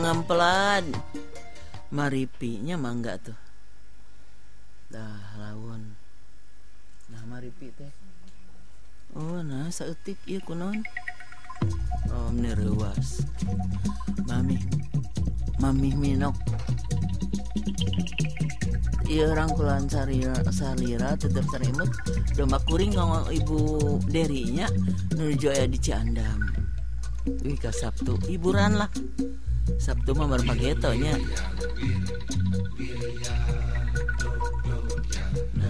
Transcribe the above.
ngampelan. Maripinya mangga tuh. Dah lawan. Nah maripi teh. Oh nah saeutik ieu kunaon? Oh meneurewas. Mami minok. Ieu rangkulan salira tetep sarimut domba kuring kanggo ibu derinya nuju aya di Ciandam. Wih ka Sabtu hiburan lah. Sabtu mah berpageto nya.